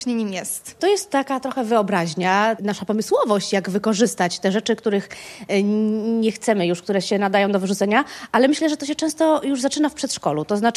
nim jest? To jest taka trochę wyobraźnia, nasza pomysłowość, jak wykorzystać te rzeczy, których nie chcemy już, które się nadają do wyrzucenia, ale myślę, że to się często już zaczyna w przedszkolu. To znaczy